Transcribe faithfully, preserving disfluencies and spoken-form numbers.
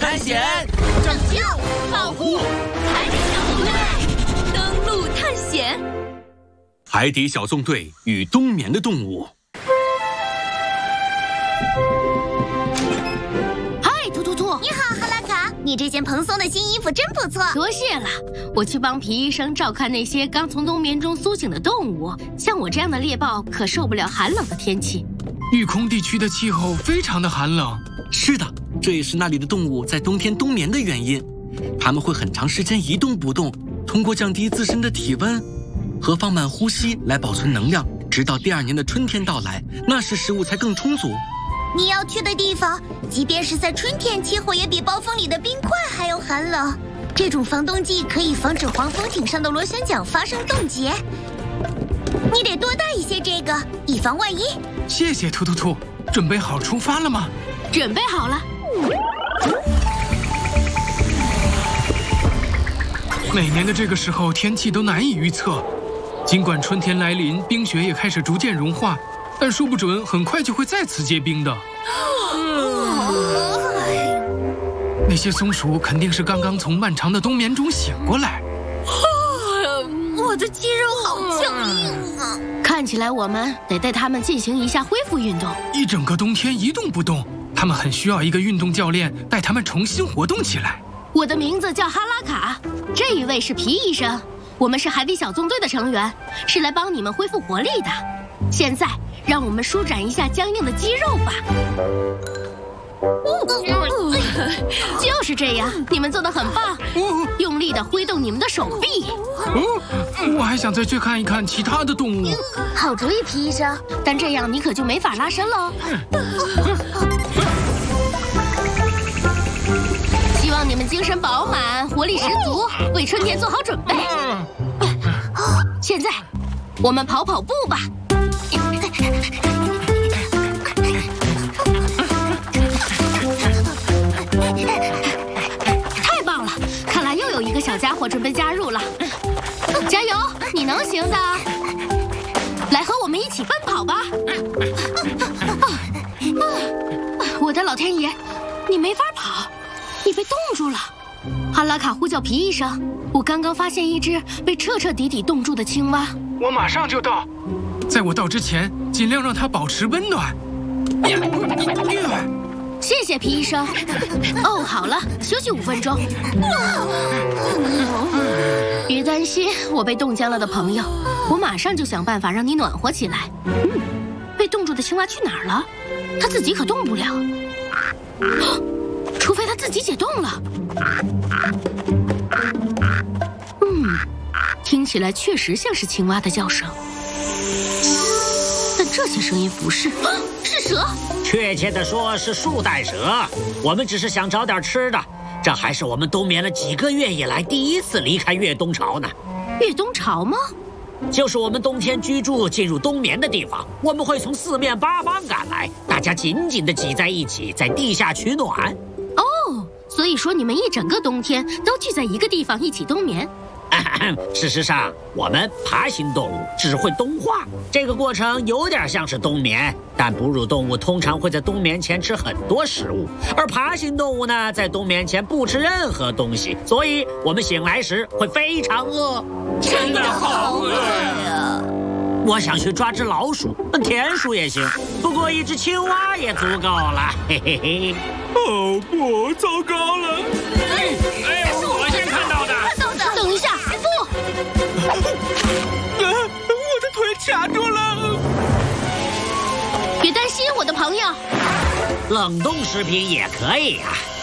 探险， 拯救、保护海底小纵队，登陆探险。 海底小纵队与冬眠的动物。 嗨，图图图！ 你好，哈拉卡，你这件蓬松的新衣服真不错。 多谢了，我去帮皮医生照看那些刚从冬眠中苏醒的动物。像我这样的猎豹可受不了寒冷的天气。 育空地区的气候非常的寒冷。 是的，这也是那里的动物在冬天冬眠的原因。它们会很长时间一动不动，通过降低自身的体温和放慢呼吸来保存能量，直到第二年的春天到来，那时食物才更充足。 你要去的地方，即便是在春天，气候也比暴风里的冰块还要寒冷。这种防冻剂可以防止黄蜂艇上的螺旋桨发生冻结。你得多带一些这个，以防万一。 谢谢突突兔，准备好出发了吗？ 准备好了。 每年的这个时候，天气都难以预测。尽管春天来临，冰雪也开始逐渐融化，但说不准很快就会再次结冰的。那些松鼠肯定是刚刚从漫长的冬眠中醒过来。 我的肌肉好僵硬啊！ 看起来我们得带它们进行一下恢复运动。 一整个冬天一动不动，它们很需要一个运动教练带它们重新活动起来。 我的名字叫哈拉卡，这一位是皮医生，我们是海底小纵队的成员，是来帮你们恢复活力的。现在让我们舒展一下僵硬的肌肉吧。就是这样，你们做得很棒，用力地挥动你们的手臂。 我还想再去看一看其他的动物。 好主意，皮医生，但这样你可就没法拉伸了。希望你们精神饱满，活力十足，为春天做好准备。现在，我们跑跑步吧。太棒了！看来又有一个小家伙准备加入了。加油，你能行的！来和我们一起奔跑吧！我的老天爷，你没法跑，你被冻住了。哈拉卡呼叫皮医生，我刚刚发现一只被彻彻底底冻住的青蛙。 我马上就到，在我到之前，尽量让它保持温暖。 谢谢皮医生。哦，好了，休息五分钟。别担心，我被冻僵了的朋友，我马上就想办法让你暖和起来。嗯，被冻住的青蛙去哪儿了？它自己可动不了，除非它自己解冻了。嗯，听起来确实像是青蛙的叫声，但这些声音不是，是蛇。 确切的说是树袋蛇，我们只是想找点吃的。这还是我们冬眠了几个月以来第一次离开越冬巢呢。 越冬巢吗？ 就是我们冬天居住进入冬眠的地方。我们会从四面八方赶来，大家紧紧地挤在一起，在地下取暖。 哦，所以说你们一整个冬天都聚在一个地方一起冬眠。 事实上，我们爬行动物只会冬化，这个过程有点像是冬眠，但哺乳动物通常会在冬眠前吃很多食物，而爬行动物呢，在冬眠前不吃任何东西，所以我们醒来时会非常饿。 真的好饿呀！ 我想去抓只老鼠，田鼠也行，不过一只青蛙也足够了。嘿嘿嘿。 哦不，糟糕了！ 哎哎，我先看到的。 等一下，不！ 啊，我的腿卡住了。 别担心，我的朋友。 冷冻食品也可以啊。